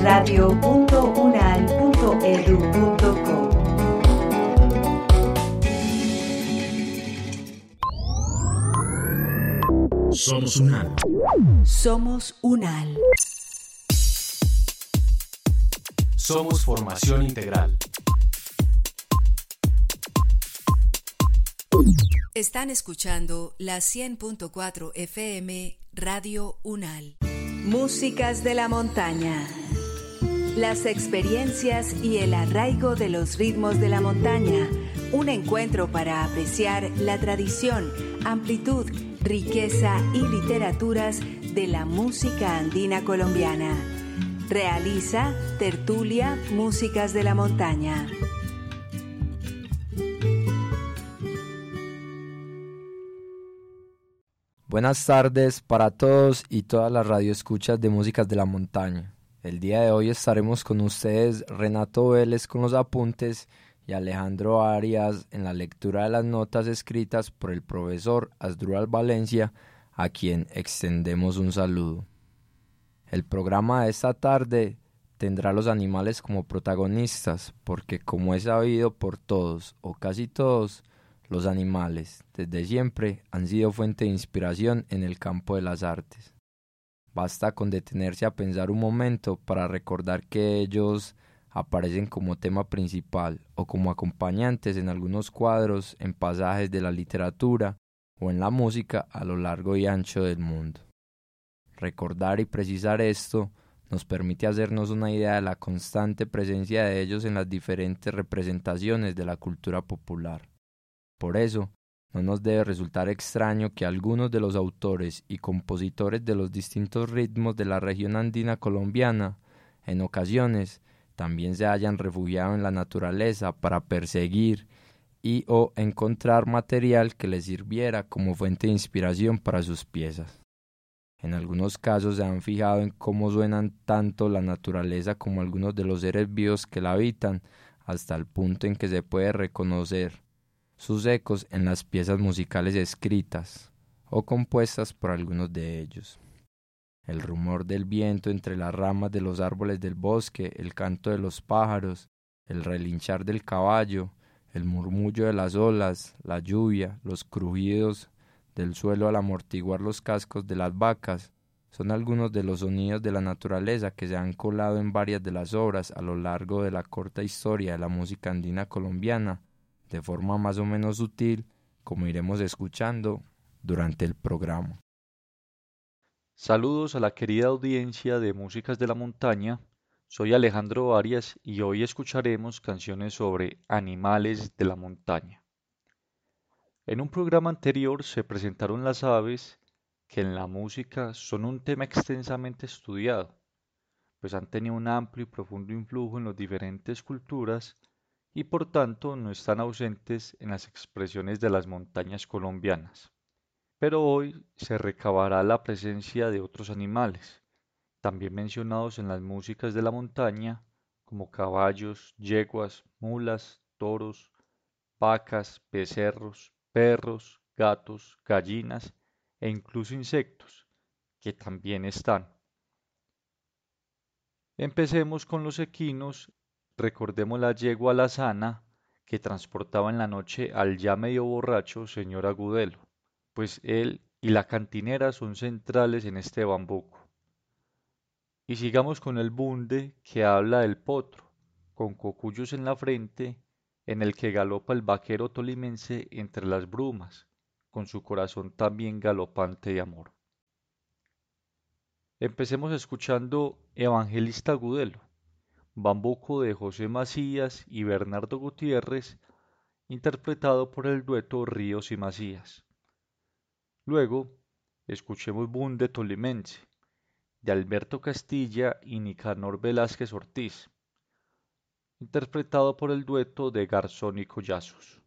radio.unal.edu.co. Somos UNAL. Somos UNAL. Somos formación integral. Están escuchando la 100.4 FM Radio UNAL. Músicas de la montaña. Las experiencias y el arraigo de los ritmos de la montaña. Un encuentro para apreciar la tradición, amplitud, riqueza y literaturas de la música andina colombiana. Realiza Tertulia Músicas de la Montaña. Buenas tardes para todos y todas las radioescuchas de Músicas de la Montaña. El día de hoy estaremos con ustedes Renato Vélez con los apuntes y Alejandro Arias en la lectura de las notas escritas por el profesor Asdrúbal Valencia, a quien extendemos un saludo. El programa de esta tarde tendrá a los animales como protagonistas, porque como es sabido por todos o casi todos, los animales desde siempre han sido fuente de inspiración en el campo de las artes. Basta con detenerse a pensar un momento para recordar que ellos aparecen como tema principal o como acompañantes en algunos cuadros, en pasajes de la literatura o en la música a lo largo y ancho del mundo. Recordar y precisar esto nos permite hacernos una idea de la constante presencia de ellos en las diferentes representaciones de la cultura popular. Por eso, no nos debe resultar extraño que algunos de los autores y compositores de los distintos ritmos de la región andina colombiana, en ocasiones, también se hayan refugiado en la naturaleza para perseguir y o encontrar material que les sirviera como fuente de inspiración para sus piezas. En algunos casos se han fijado en cómo suenan tanto la naturaleza como algunos de los seres vivos que la habitan, hasta el punto en que se puede reconocer sus ecos en las piezas musicales escritas o compuestas por algunos de ellos. El rumor del viento entre las ramas de los árboles del bosque, el canto de los pájaros, el relinchar del caballo, el murmullo de las olas, la lluvia, los crujidos del suelo al amortiguar los cascos de las vacas, son algunos de los sonidos de la naturaleza que se han colado en varias de las obras a lo largo de la corta historia de la música andina colombiana, de forma más o menos sutil, como iremos escuchando durante el programa. Saludos a la querida audiencia de Músicas de la Montaña. Soy Alejandro Arias y hoy escucharemos canciones sobre animales de la montaña. En un programa anterior se presentaron las aves, que en la música son un tema extensamente estudiado, pues han tenido un amplio y profundo influjo en las diferentes culturas y por tanto no están ausentes en las expresiones de las montañas colombianas. Pero hoy se recabará la presencia de otros animales, también mencionados en las músicas de la montaña, como caballos, yeguas, mulas, toros, vacas, becerros, perros, gatos, gallinas e incluso insectos, que también están. Empecemos con los equinos, recordemos la yegua alazana que transportaba en la noche al ya medio borracho señor Agudelo, pues él y la cantinera son centrales en este bambuco. Y sigamos con el bunde que habla del potro, con cocuyos en la frente, en el que galopa el vaquero tolimense entre las brumas, con su corazón también galopante de amor. Empecemos escuchando Evangelista Agudelo, bambuco de José Macías y Bernardo Gutiérrez, interpretado por el dueto Ríos y Macías. Luego, escuchemos Bunde Tolimense, de Alberto Castilla y Nicanor Velázquez Ortiz, interpretado por el dueto de Garzón y Collazos.